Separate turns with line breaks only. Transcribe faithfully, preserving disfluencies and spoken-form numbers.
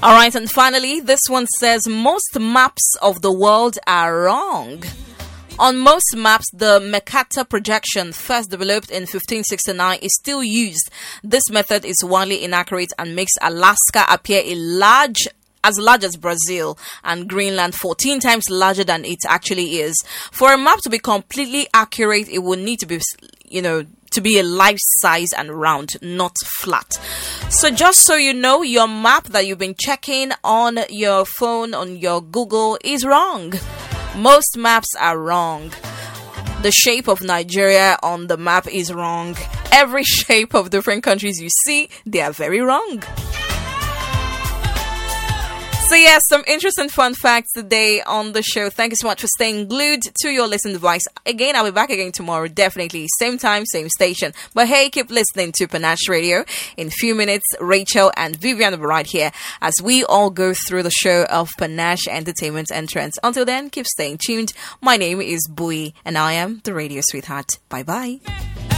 All right, and finally, this one says most maps of the world are wrong. On most maps, the Mercator projection, first developed in fifteen sixty-nine, is still used. This method is widely inaccurate and makes Alaska appear a large as large as Brazil and Greenland fourteen times larger than it actually is. For a map to be completely accurate, it would need to be, you know, to be a life size and round, not flat. So just so you know, your map that you've been checking on your phone, on your Google, is wrong. Most maps are wrong. The shape of Nigeria on the map is wrong. Every shape of different countries you see, they are very wrong. So yes, some interesting fun facts today on the show. Thank you so much for staying glued to your listening device. Again, I'll be back again tomorrow, definitely. Same time, same station. But hey, keep listening to Panache Radio. In a few minutes, Rachel and Vivian will be right here as we all go through the show of Panache Entertainment and Trends. Until then, keep staying tuned. My name is Bui, and I am the radio sweetheart. Bye-bye.